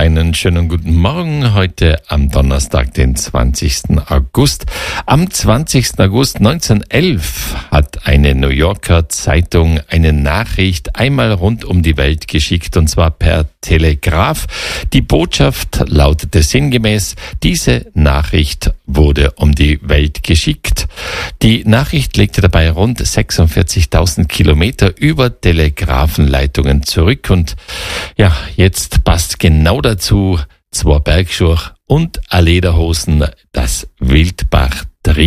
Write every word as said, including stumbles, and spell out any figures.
Einen schönen guten Morgen heute am Donnerstag, den zwanzigsten August. Am zwanzigsten August neunzehnhundertelf hat eine New Yorker Zeitung eine Nachricht einmal rund um die Welt geschickt, und zwar per Telegraph. Die Botschaft lautete sinngemäß: Diese Nachricht wurde um die Welt geschickt. Die Nachricht legte dabei rund sechsundvierzigtausend Kilometer über Telegrafenleitungen zurück, und ja, jetzt passt genau dazu zwei Bergschuhe und eine Lederhosen, das Wildbach Trio.